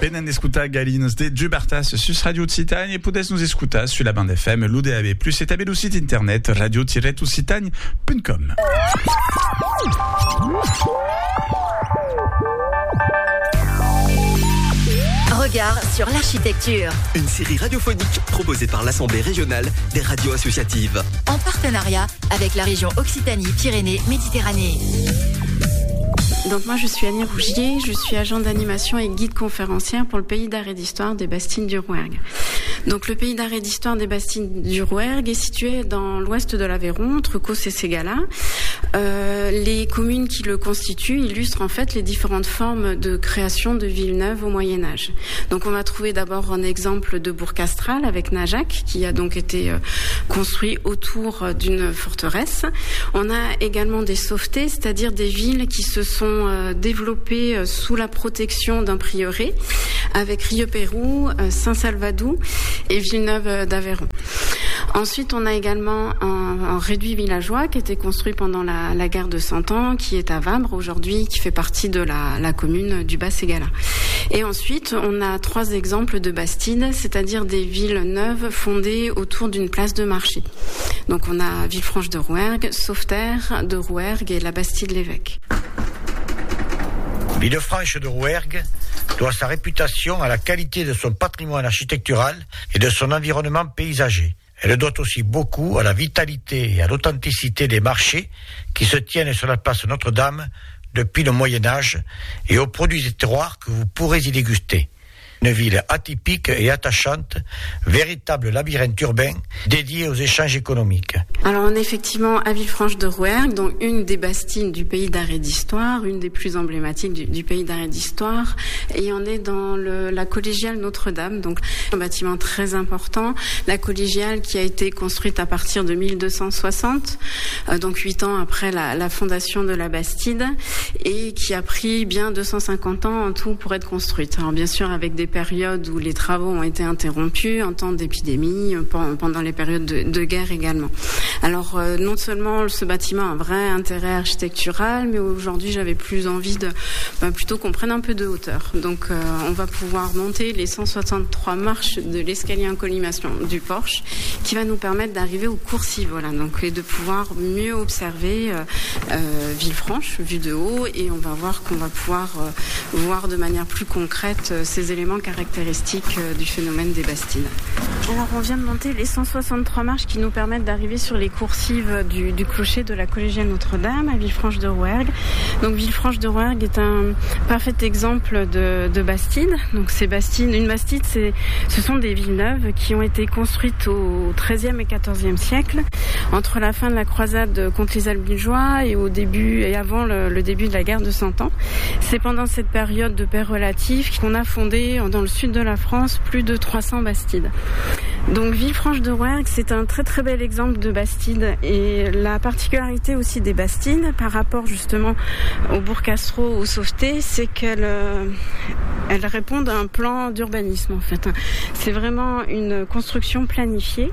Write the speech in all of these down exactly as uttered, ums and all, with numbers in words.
Penen escuta galinos de Jubartas sus Radio Ticitagne et podes nous escutas sur la bande F M, l'U D A B plus, et tabel au site internet radio tiret occitanie point com. Regard sur l'architecture. Une série radiophonique proposée par l'Assemblée régionale des radios associatives. En partenariat avec la région Occitanie-Pyrénées-Méditerranée. Donc moi je suis Annie Rougier, je suis agent d'animation et guide conférencière pour le pays d'art et d'histoire des Bastines du Rouergue. Donc le pays d'art et d'histoire des Bastines du Rouergue est situé dans l'ouest de l'Aveyron, entre Causse et Ségala. Euh, les communes qui le constituent illustrent en fait les différentes formes de création de villes neuves au Moyen-Âge. Donc on va trouver d'abord un exemple de bourg castral avec Najac, qui a donc été euh, construit autour d'une forteresse. On a également des sauvetés, c'est-à-dire des villes qui se sont euh, développées euh, sous la protection d'un prieuré, avec Rieux-Pérou, euh, Saint-Salvadou et Villeneuve d'Aveyron. Ensuite, on a également un, un réduit villageois qui a été construit pendant la, la guerre de Cent Ans, qui est à Vabre aujourd'hui, qui fait partie de la, la commune du Bas-Ségala. Et ensuite, on a trois exemples de bastides, c'est-à-dire des villes neuves fondées autour d'une place de marché. Donc on a Villefranche de Rouergue, Sauveterre de Rouergue et la Bastide-l'Évêque. Villefranche de Rouergue doit sa réputation à la qualité de son patrimoine architectural et de son environnement paysager. Elle doit aussi beaucoup à la vitalité et à l'authenticité des marchés qui se tiennent sur la place Notre-Dame depuis le Moyen-Âge et aux produits des terroirs que vous pourrez y déguster. Une ville atypique et attachante, véritable labyrinthe urbain dédié aux échanges économiques. Alors on est effectivement à Villefranche de Rouergue, donc une des bastines du pays d'art et d'histoire, une des plus emblématiques du, du pays d'art et d'histoire, et on est dans le, la collégiale Notre-Dame, donc un bâtiment très important, la collégiale qui a été construite à partir de mille deux cent soixante, euh, donc huit ans après la, la fondation de la Bastide, et qui a pris bien deux cent cinquante ans en tout pour être construite. Alors bien sûr avec des périodes où les travaux ont été interrompus en temps d'épidémie, pendant les périodes de, de guerre également. Alors euh, non seulement ce bâtiment a un vrai intérêt architectural, mais aujourd'hui j'avais plus envie de ben, plutôt qu'on prenne un peu de hauteur. Donc euh, on va pouvoir monter les cent soixante-trois marches de l'escalier en collimation du porche, qui va nous permettre d'arriver au coursives, voilà, donc et de pouvoir mieux observer euh, euh, Villefranche vue de haut, et on va voir qu'on va pouvoir euh, voir de manière plus concrète euh, ces éléments caractéristiques euh, du phénomène des Bastines. Alors on vient de monter les cent soixante-trois marches qui nous permettent d'arriver sur les coursives du, du clocher de la collégiale Notre-Dame à Villefranche de Rouergue. Donc Villefranche de Rouergue est un parfait exemple de, de bastide. Donc ces bastides, une bastide, c'est, ce sont des villes neuves qui ont été construites au treizième et quatorzième siècle, entre la fin de la croisade contre les Albigeois et au début et avant le, le début de la guerre de Cent Ans. C'est pendant cette période de paix relative qu'on a fondé dans le sud de la France plus de trois cents bastides. Donc Villefranche de Rouergue, c'est un très très bel exemple de bastide, et la particularité aussi des bastides par rapport justement au bourg-castro, aux sauvetés, c'est qu'elles euh, elles répondent à un plan d'urbanisme en fait. C'est vraiment une construction planifiée.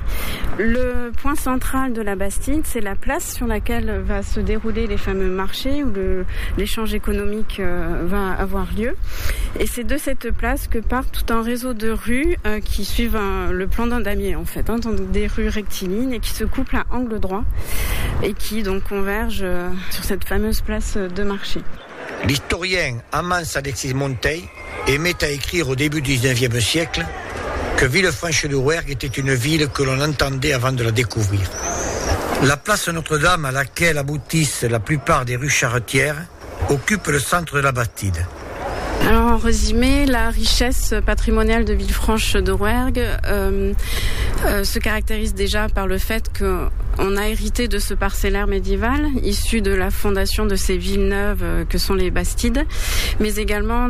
Le point central de la bastide, c'est la place sur laquelle va se dérouler les fameux marchés où le, l'échange économique euh, va avoir lieu. Et c'est de cette place que part tout un réseau de rues euh, qui suivent un, le plan d'un damier en fait, hein, donc des rues rectilignes et qui se couplent à angle droit et qui donc convergent euh, sur cette fameuse place de marché. L'historien Amance Alexis Monteil aimait à écrire au début du dix-neuvième siècle que Villefranche de Rouergue était une ville que l'on entendait avant de la découvrir. La place Notre-Dame, à laquelle aboutissent la plupart des rues charretières, occupe le centre de la bastide. Alors en résumé, la richesse patrimoniale de Villefranche de Rouergue euh, euh, se caractérise déjà par le fait qu'on a hérité de ce parcellaire médiéval issu de la fondation de ces villes neuves euh, que sont les bastides, mais également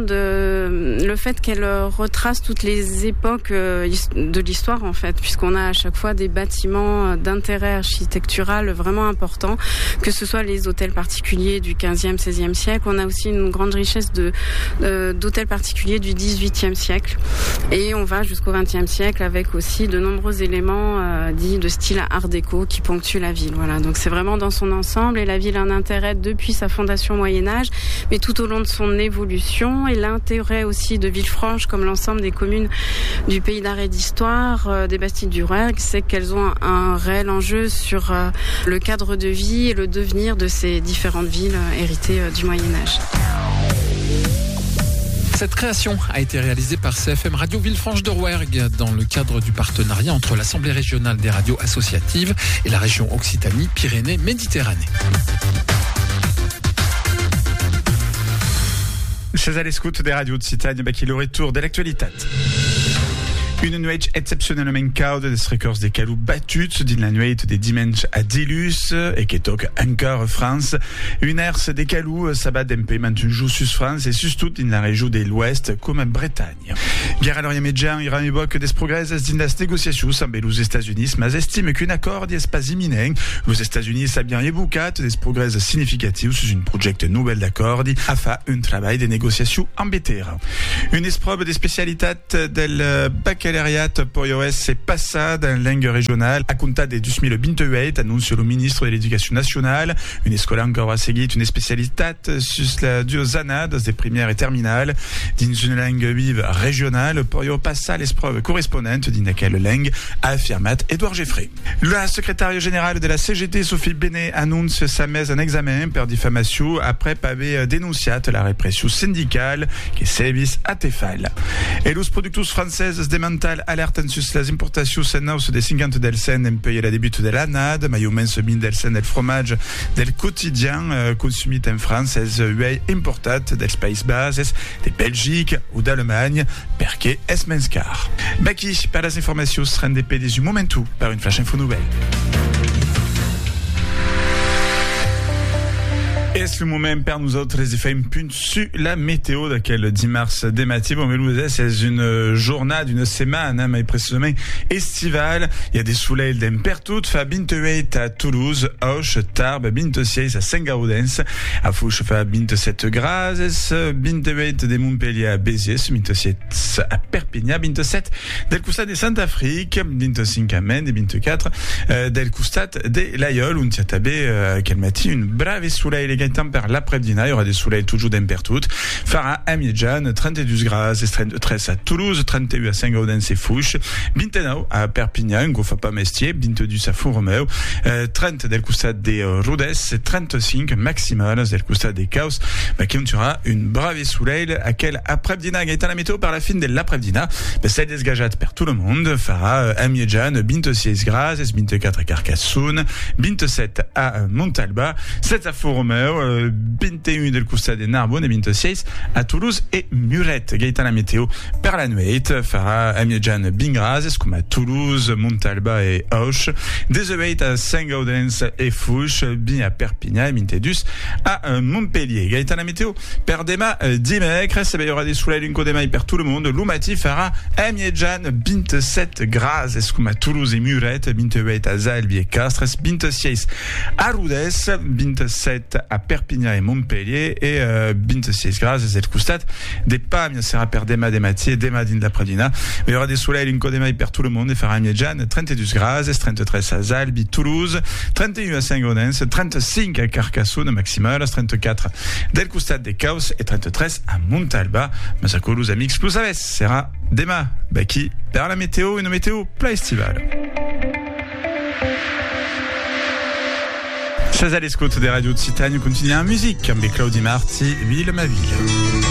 de le fait qu'elle retrace toutes les époques euh, de l'histoire en fait, puisqu'on a à chaque fois des bâtiments d'intérêt architectural vraiment importants, que ce soit les hôtels particuliers du quinzième, seizième siècle. On a aussi une grande richesse de, de d'hôtels particuliers du dix-huitième siècle, et on va jusqu'au vingtième siècle avec aussi de nombreux éléments euh, dits de style art déco qui pour ponctuent la ville. Voilà, donc c'est vraiment dans son ensemble et la ville a un intérêt depuis sa fondation au Moyen-Âge, mais tout au long de son évolution et l'intérêt aussi de Villefranche comme l'ensemble des communes du pays d'art et d'histoire euh, des Bastilles du Rouergue, c'est qu'elles ont un, un réel enjeu sur euh, le cadre de vie et le devenir de ces différentes villes euh, héritées euh, du Moyen-Âge. Cette création a été réalisée par C F M Radio Villefranche de Rouergue dans le cadre du partenariat entre l'Assemblée régionale des radios associatives et la région Occitanie-Pyrénées-Méditerranée. Chez l'écoute des radios de Citagne, bah, qui est le retour de l'actualité. Une nuit exceptionnellement caude des records des calous battus din la nuit des dimanches à Dilus et qui toque encore France. Une herse des calous s'abat d'un peu maintenant sus France et sus tout dans la région de l'Ouest comme en Bretagne. Guerre alors médian il évoque des progrès dans las négociations avec les États-Unis, mais estime qu'un accord n'est pas imminent. Les États-Unis a bien évoqué des progrès significatifs sur une projet nouvelle d'accord a fait un travail de négociation embêté. Une esprobe des spécialités del baccalauréat pour I O S c'est passade en langue régionale à compter de deux mille vingt-huit, annonce le ministre de l'Éducation nationale. Une école encore a seguit une spécialité sur la diozanade des premières et terminales dans une langue vive régionale pour y passer l'espreuve correspondante d'une laquelle langue a affirmé Édouard Geffrey. La secrétaire générale de la C G T, Sophie Benet, annonce sa mise en examen per diffamation après pavé dénoncié la répression syndicale qui sévisse à Tefal. Et los productos françaises démentent alertent sur les importations sennaus des cinquante delsen en pays à la début de l'année, mais au moins min delsen del fromage del quotidien euh, consumé en France es uei importat dels Pays Bases, de Belgique ou d'Allemagne, perché es mens car. Baki, par les informations seront des P D du momentu par une flash info nouvelle. Est-ce le moment pour nous autres de faire une punt sur la météo de quel dix mars des matins? Bon, mais nous, c'est une journée d'une semaine, hein, mais précisément estivale. Il y a des soleils d'un partout. Fa vingt-huit à Toulouse, Auch, Tarbes, vingt-six à Saint-Gaudens, à Fouche, fa vingt-sept Grazes, vingt-huit de Montpellier à Béziers, vingt-sept à Perpignan, vingt-sept del Coustat de Saint-Afrique, vingt-cinq à Mende, vingt-quatre euh, del Coustat de l'Aïol, où on tient tabé, euh, quel matin, une brave soleil, les per l'après-midi, il y aura des soleils toujours d'un partout. Fara à Miedjan, trente-deux Grazes, trente-treize à Toulouse, trente-huit à Saint-Gaudens et Fouche, vingt-neuf à Perpignan, Gofa Mestier, vingt-deux à Font-Romeu, euh, trente del Coustat des Rodès, trente-cinq maximales del Coustat des Caos, bah, qui on aura une brave soleil à quel après-midi, gaëtan la météo par la fin de l'après-midi, bah, c'est désgageat per tout le monde. Fara à Miedjan, vingt-six Grazes, vingt-quatre à Carcassonne, vingt-sept à Montalba, sept à Font-Romeu, vingt-et-un del Coustat de Narbonne et vingt-six à Toulouse et Muret. Gaëtan la météo per la nuit, fera à Miedjan Bingrazes comme à Toulouse, Montalba et Auch, dix-huit à Saint-Gaudens et Fouche, bien à Perpignan et vingt-deux à Montpellier. Gaëtan la météo per demain dimanche, il y aura des soleils d'une demain per tout le monde. L'Oumati fera à Miedjan vingt-sept Grazes comme à Toulouse et Muret, vingt-huit à Zalbi et Castres, vingt-six à Rodez, vingt-sept à Perpignan et Montpellier et euh, vingt-six Grazes del Coustat des Pamias sera per dema des Matiers, dema din l'après-dina. Il y aura des soleils une demain per tout le monde et fera Miedjan trente-deux Grazes, trente-treize à Zalbi, Toulouse, trente-et un à Saint-Gaudens, trente-cinq à Carcassonne maximale, trente-quatre del Coustat des Caos et trente-treize à Montalba. Mais à Toulouse amix plus aves sera dema Baki per la météo, une météo plat estivale. Chers à l'écoute des radios de Citagne, continue en musique avec Claudie Marty, Ville ma ville.